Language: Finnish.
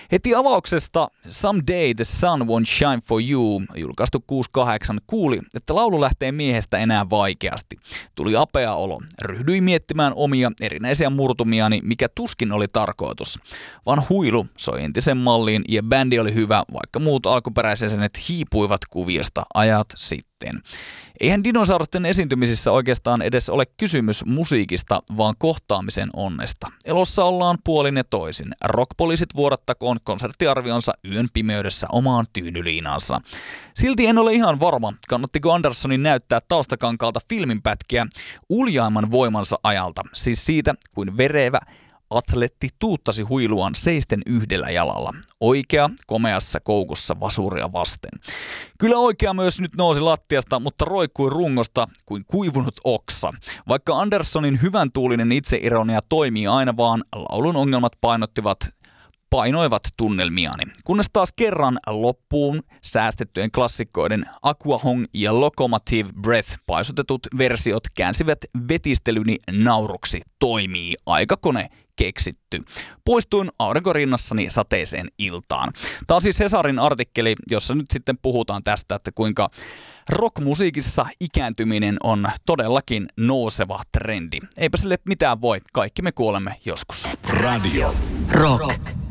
Heti avauksesta Someday the Sun Won't Shine For You, julkaistu 68, kuuli, että laulu lähtee miehestä enää vaikeasti. Tuli apea olo. Ryhdyin miettimään omia erinäisiä murtumiani, mikä tuskin oli tarkoitus. Vaan huilu soi entisen malliin ja bändi oli hyvä, vaikka muut alkuperäisjäsenet hiipuivat kuviosta ajat sitten. Eihän dinosaurusten esiintymisissä oikeastaan edes ole kysymys musiikista, vaan kohtaamisen onnesta. Elossa ollaan puolin ja toisin. Rockpoliisit vuodattakoon konserttiarvionsa yön pimeydessä omaan tyynyliinaansa. Silti en ole ihan varma, kannattiko Anderssonin näyttää taustakankaalta filminpätkiä uljaimman voimansa ajalta, siis siitä kuin verevä atletti tuuttasi huiluaan seisten yhdellä jalalla. Oikea, komeassa koukussa vasuria vasten. Kyllä oikea myös nyt nousi lattiasta, mutta roikkui rungosta kuin kuivunut oksa. Vaikka Anderssonin hyvän tuulinen itseironia toimii aina vaan, laulun ongelmat painoivat tunnelmiani. Kunnes taas kerran loppuun säästettyjen klassikoiden Aquahong ja Locomotive Breath paisutetut versiot käänsivät vetistelyni nauruksi. Toimii aikakone keksitty. Poistuin aurinkorinnassani sateiseen iltaan. Tämä on siis Hesarin artikkeli, jossa nyt sitten puhutaan tästä, että kuinka rockmusiikissa ikääntyminen on todellakin nouseva trendi. Eipä sille mitään voi, kaikki me kuolemme joskus. Radio Rock.